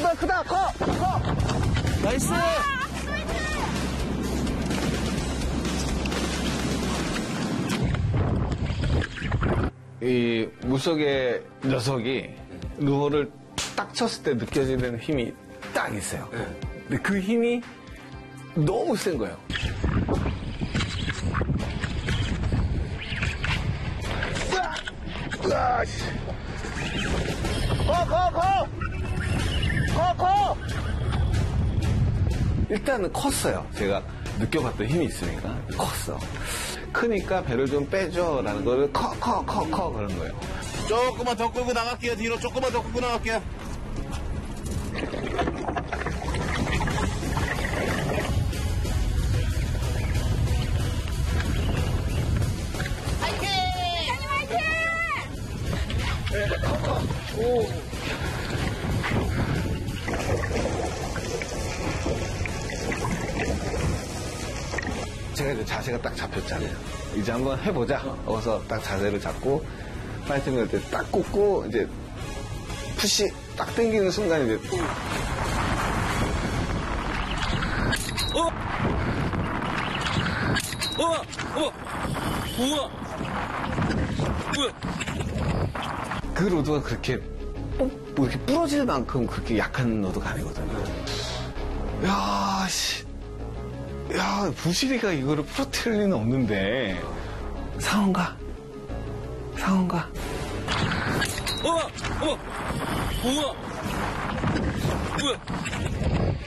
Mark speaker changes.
Speaker 1: 크다, 커! 나이스! 이 물속의 녀석이 루어를 딱 쳤을 때 느껴지는 힘이 딱 있어요. 근데 그 힘이 너무 센 거예요. 커! 일단은 컸어요. 제가 느껴봤던 힘이 있으니까 컸어. 크니까 배를 좀 빼줘라는 거를 커 그런 거예요.
Speaker 2: 조금만 더 끌고 나갈게요. 뒤로 조금만 더 끌고 나갈게요.
Speaker 1: 제가 이제 자세가 딱 잡혔잖아요. 이제 한번 해보자. 그래서 딱 자세를 잡고 파이팅 할 때 딱 꽂고 이제 푸시 딱 당기는 순간 이제
Speaker 2: 우와!
Speaker 1: 그 로드가 그렇게 뭐 이렇게 부러지는 만큼 그렇게 약한 로드가 아니거든요. 야, 씨. 야, 부실이가 이거를 부러뜨릴 리는 없는데. 상어인가?
Speaker 2: 우와!